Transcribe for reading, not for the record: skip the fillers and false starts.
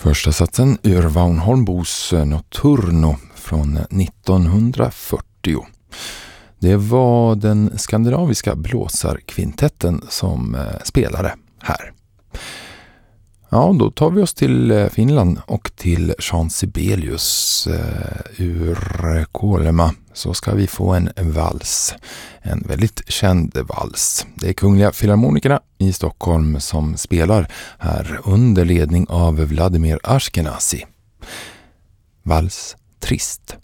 Första satsen ur Vaughan Holmbos Notturno från 1940. Det var den skandinaviska blåsarkvintetten som spelade här. Ja, då tar vi oss till Finland och till Jean Sibelius ur Kolema. Så ska vi få en vals, en väldigt känd vals. Det är Kungliga Filharmonikerna i Stockholm som spelar här under ledning av Vladimir Ashkenazy. Vals Trist.